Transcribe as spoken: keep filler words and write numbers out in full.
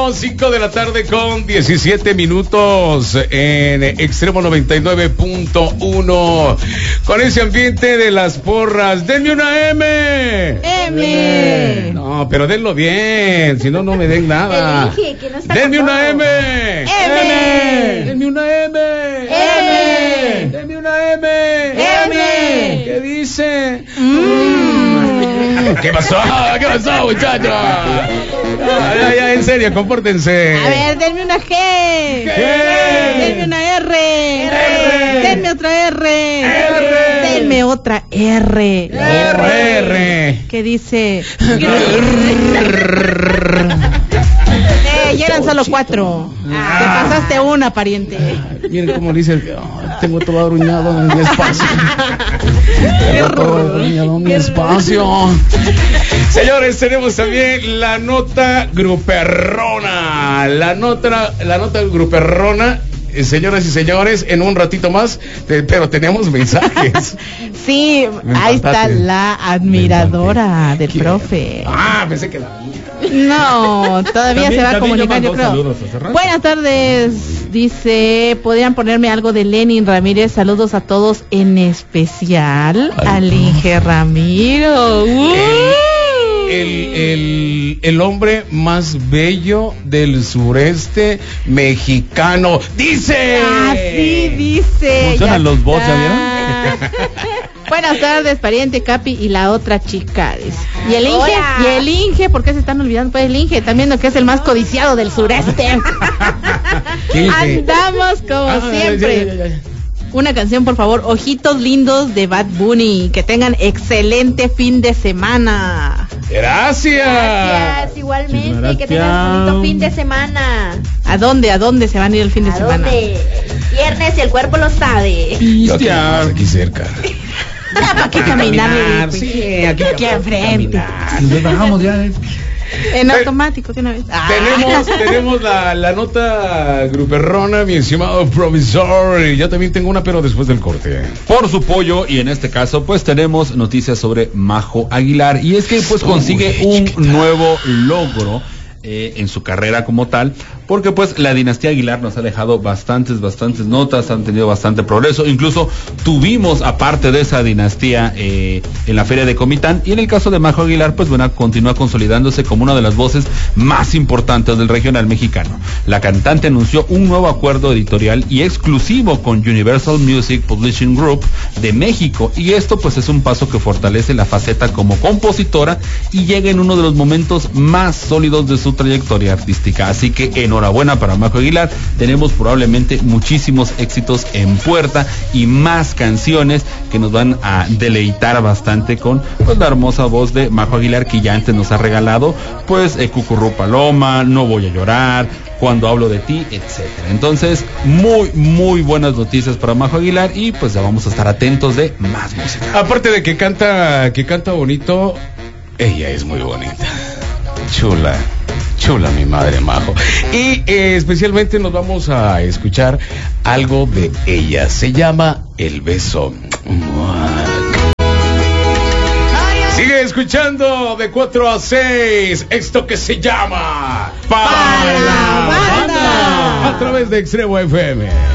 Vámonos, cinco de la tarde con diecisiete minutos en Extremo noventa y nueve punto uno. Con ese ambiente de las porras. ¡Denme una M! ¡M! No, pero denlo bien, si no, no me den nada. Elige, que no está ¡Denme con una todo. M! ¡M! ¡Denme una M! ¡M! ¡Denme una M! ¡M! ¿Qué dice? Mm. ¿Qué pasó? ¿Qué pasó, muchachos? Ya, ya, ya, en serio, compórtense. A ver, denme una G. G. Denme una R. R. Denme otra R. R. Denme otra R. R. R. ¿Qué dice? Eh, ya eran solo cuatro. Ah. Te pasaste una, pariente. Miren cómo dice, oh, tengo todo arruinado en mi espacio. Tengo todo arruinado en mi espacio. Señores, tenemos también la nota gruperrona. La nota, la nota gruperrona. Eh, señoras y señores, en un ratito más, te, pero tenemos mensajes. Sí, Me ahí está empataste. la admiradora del ¿Quién? profe. Ah, pensé que la mía. No, todavía También- se va a también comunicar, nos yo mandó creo. saludos hace rato. Buenas tardes, dice, ¿podrían ponerme algo de Lenin Ramírez? Saludos a todos, en especial al Inge Ramiro. Uh. El, el, el hombre más bello del sureste mexicano. ¡Dice! Así dice. Funcionan ya los bots, está. ¿ya Buenas tardes, pariente Capi y la otra chica. Dice. Y el Inge, Hola. y el Inge, ¿por qué se están olvidando? Pues el Inge, también lo que es el más codiciado del sureste. ¿Qué dice? Andamos como Ah, siempre. ya, ya, ya, ya. Una canción, por favor, Ojitos Lindos de Bad Bunny. Que tengan excelente fin de semana. Gracias. Gracias, igualmente, Muchas que tengas gracias. bonito fin de semana. ¿A dónde? ¿A dónde se van a ir el fin de ¿A semana? dónde? Viernes y el cuerpo lo sabe. Yo aquí, nomás, aquí cerca. ¿Para qué caminar? Caminar, Pues, sí, aquí, aquí enfrente. caminar. Nos bajamos ya. eh. En automático, de una vez. Ah. Tenemos, tenemos la, la nota gruperrona, mi estimado profesor. Y yo también tengo una, pero después del corte. Por su pollo, y en este caso pues tenemos noticias sobre Majo Aguilar, y es que pues consigue Uy, un nuevo logro eh, en su carrera como tal, porque pues la dinastía Aguilar nos ha dejado bastantes, bastantes notas, han tenido bastante progreso, incluso tuvimos aparte de esa dinastía eh, en la feria de Comitán, y en el caso de Majo Aguilar pues bueno, continúa consolidándose como una de las voces más importantes del regional mexicano. La cantante anunció un nuevo acuerdo editorial y exclusivo con Universal Music Publishing Group de México, y esto pues es un paso que fortalece la faceta como compositora y llega en uno de los momentos más sólidos de su trayectoria artística, así que enhorabuena para Majo Aguilar. Tenemos probablemente muchísimos éxitos en puerta y más canciones que nos van a deleitar bastante con pues la hermosa voz de Majo Aguilar, que ya antes nos ha regalado pues eh, Cucurrú Paloma, No Voy a Llorar, Cuando Hablo de Ti, etcétera. Entonces, muy, muy buenas noticias para Majo Aguilar, y pues ya vamos a estar atentos de más música. Aparte de que canta, que canta bonito, ella es muy bonita. Chula, chula mi madre Majo. Y eh, especialmente nos vamos a escuchar algo de ella. Se llama El Beso. Sigue escuchando de cuatro a seis esto que se llama Para la Banda. a través de Extremo F M.